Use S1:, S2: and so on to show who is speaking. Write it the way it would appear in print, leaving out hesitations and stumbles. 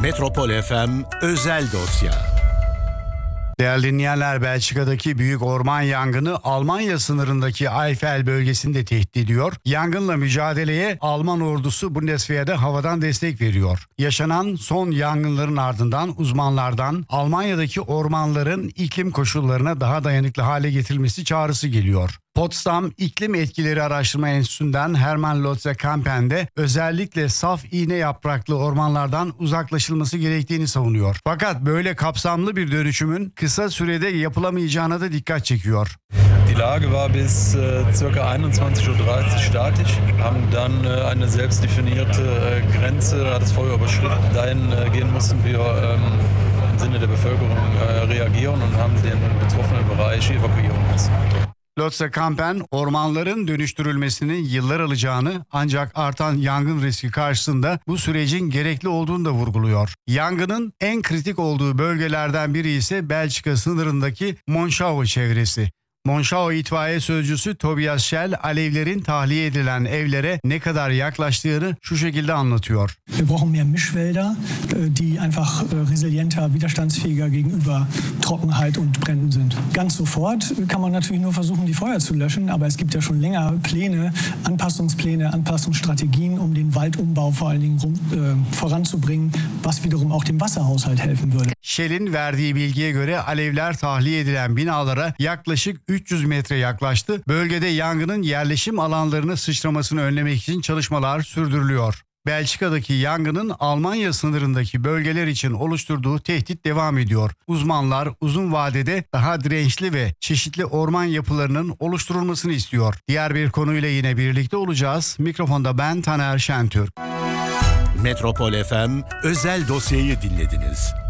S1: Metropol FM özel dosya.
S2: Değerli dinleyenler, Belçika'daki büyük orman yangını Almanya sınırındaki Eifel bölgesini de tehdit ediyor. Yangınla mücadeleye Alman ordusu Bundeswehr'de havadan destek veriyor. Yaşanan son yangınların ardından uzmanlardan Almanya'daki ormanların iklim koşullarına daha dayanıklı hale getirilmesi çağrısı geliyor. Potsdam İklim Etkileri Araştırma Enstitüsü'nden Hermann Lotze-Kampen'de özellikle saf iğne yapraklı ormanlardan uzaklaşılması gerektiğini savunuyor. Fakat böyle kapsamlı bir dönüşümün kısa sürede yapılamayacağına da dikkat çekiyor.
S3: Die Lage war bis ca. 21:30 Uhr statisch, haben dann eine selbst definierte Grenze, hat das Feuer überschritten. Dahin gehen mussten wir im Sinne der Bevölkerung reagieren und haben den betroffenen Bereich evakuieren müssen.
S2: Lotze-Kampen ormanların dönüştürülmesinin yıllar alacağını ancak artan yangın riski karşısında bu sürecin gerekli olduğunu da vurguluyor. Yangının en kritik olduğu bölgelerden biri ise Belçika sınırındaki Monschau çevresi. Monschau itfaiye sözcüsü Tobias Schell alevlerin tahliye edilen evlere ne kadar yaklaştığını şu şekilde anlatıyor.
S4: Wir brauchen mehr Mischwälder, die einfach resilienter, widerstandsfähiger gegenüber Trockenheit und Bränden sind. Ganz sofort kann man natürlich nur versuchen, die Feuer zu löschen, aber es gibt ja schon länger Pläne, Anpassungsstrategien, um den Waldumbau vor allen Dingen voranzubringen, was wiederum auch dem Wasserhaushalt helfen würde.
S2: Shell'in verdiği bilgiye göre alevler tahliye edilen binalara yaklaşık 300 metre yaklaştı. Bölgede yangının yerleşim alanlarını sıçramasını önlemek için çalışmalar sürdürülüyor. Belçika'daki yangının Almanya sınırındaki bölgeler için oluşturduğu tehdit devam ediyor. Uzmanlar uzun vadede daha dirençli ve çeşitli orman yapılarının oluşturulmasını istiyor. Diğer bir konuyla yine birlikte olacağız. Mikrofonda ben Taner Şentürk.
S1: Metropol FM özel dosyayı dinlediniz.